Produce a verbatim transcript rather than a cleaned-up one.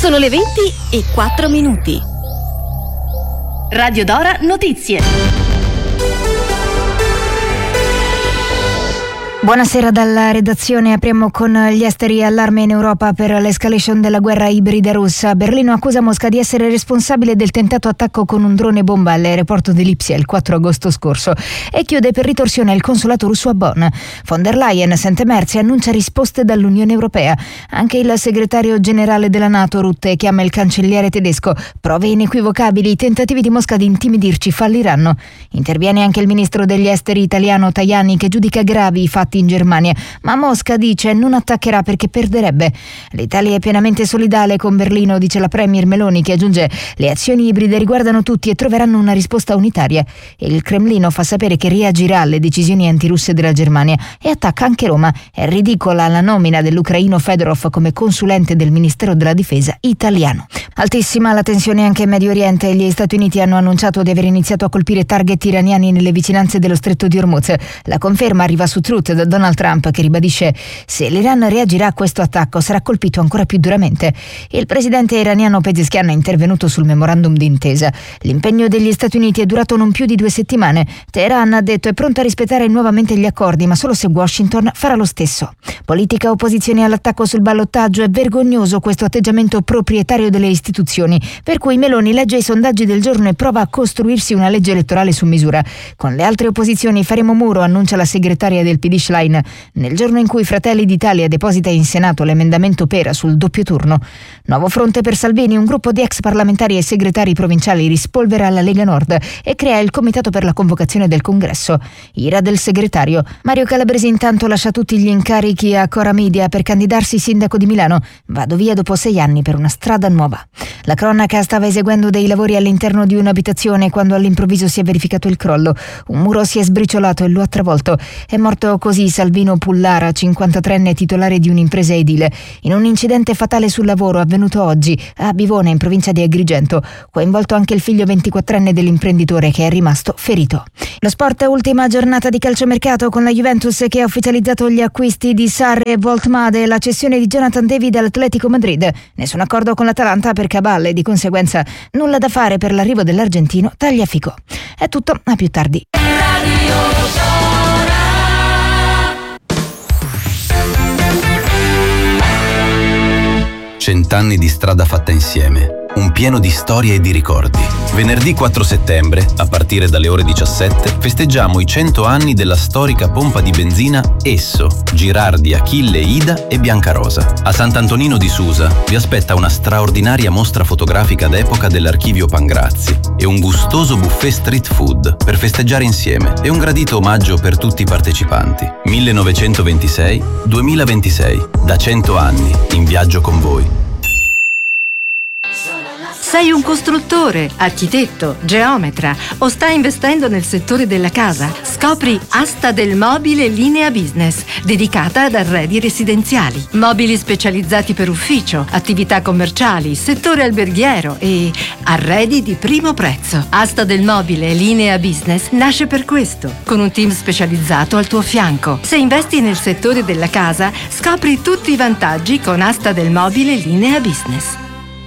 Sono le venti e quattro minuti. Radio Dora Notizie. Buonasera dalla redazione. Apriamo con gli esteri. Allarme in Europa per l'escalation della guerra ibrida russa. Berlino accusa Mosca di essere responsabile del tentato attacco con un drone bomba all'aeroporto di Lipsia il quattro agosto scorso e chiude per ritorsione il consolato russo a Bonn. Von der Leyen sente Merz e annuncia risposte dall'Unione Europea. Anche il segretario generale della NATO, Rutte, chiama il cancelliere tedesco. Prove inequivocabili, i tentativi di Mosca di intimidirci falliranno. Interviene anche il ministro degli esteri italiano Tajani, che giudica gravi i fatti in Germania, ma Mosca dice non attaccherà perché perderebbe. L'Italia è pienamente solidale con Berlino, dice la premier Meloni, che aggiunge le azioni ibride riguardano tutti e troveranno una risposta unitaria. Il Cremlino fa sapere che reagirà alle decisioni antirusse della Germania e attacca anche Roma. È ridicola la nomina dell'ucraino Fedorov come consulente del Ministero della Difesa italiano. Altissima la tensione anche in Medio Oriente. Gli Stati Uniti hanno annunciato di aver iniziato a colpire target iraniani nelle vicinanze dello stretto di Hormuz. La conferma arriva su Truth da Donald Trump, che ribadisce se l'Iran reagirà a questo attacco sarà colpito ancora più duramente. Il presidente iraniano Pezeshkian è intervenuto sul memorandum d'intesa. L'impegno degli Stati Uniti è durato non più di due settimane. Teheran ha detto è pronta a rispettare nuovamente gli accordi, ma solo se Washington farà lo stesso. Politica opposizione all'attacco sul ballottaggio. È vergognoso questo atteggiamento proprietario delle istituzioni, per cui Meloni legge i sondaggi del giorno e prova a costruirsi una legge elettorale su misura. Con le altre opposizioni faremo muro, annuncia la segretaria del P D Schlein, nel giorno in cui Fratelli d'Italia deposita in Senato l'emendamento Pera sul doppio turno. Nuovo fronte per Salvini. Un gruppo di ex parlamentari e segretari provinciali rispolvera la Lega Nord e crea il comitato per la convocazione del congresso. Ira del segretario. Mario Calabresi intanto lascia tutti gli incarichi a Cora Media per candidarsi sindaco di Milano. Vado via dopo sei anni per una strada nuova. La cronaca stava eseguendo dei lavori all'interno di un'abitazione quando all'improvviso si è verificato il crollo. Un muro si è sbriciolato e lo ha travolto. È morto così Salvino Pullara, cinquantatreenne titolare di un'impresa edile, in un incidente fatale sul lavoro avvenuto oggi a Bivona, in provincia di Agrigento. Coinvolto anche il figlio ventiquattrenne dell'imprenditore, che è rimasto ferito. Lo sport. Ultima giornata di calciomercato con la Juventus che ha ufficializzato gli acquisti di Sarri e Voltmade e la cessione di Jonathan David all'Atletico Madrid. Nessun accordo con l'Atalanta per Cabal e di conseguenza nulla da fare per l'arrivo dell'argentino Tagliafico. È tutto, a più tardi. Cent'anni di strada fatta insieme, un pieno di storie e di ricordi. Venerdì quattro settembre, a partire dalle ore diciassette, festeggiamo i cento anni della storica pompa di benzina Esso, Girardi, Achille, Ida e Biancarosa. A Sant'Antonino di Susa vi aspetta una straordinaria mostra fotografica d'epoca dell'Archivio Pangrazzi e un gustoso buffet street food per festeggiare insieme e un gradito omaggio per tutti i partecipanti. millenovecentoventisei duemilaventisei, da cento anni, in viaggio con voi. Sei un costruttore, architetto, geometra o stai investendo nel settore della casa? Scopri Asta del Mobile Linea Business, dedicata ad arredi residenziali. Mobili specializzati per ufficio, attività commerciali, settore alberghiero e arredi di primo prezzo. Asta del Mobile Linea Business nasce per questo, con un team specializzato al tuo fianco. Se investi nel settore della casa, scopri tutti i vantaggi con Asta del Mobile Linea Business.